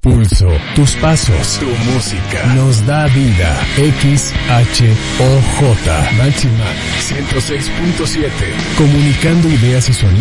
pulso, tus pasos, tu música, nos da vida. XHOJ, máxima 106.7, comunicando ideas y sonidos.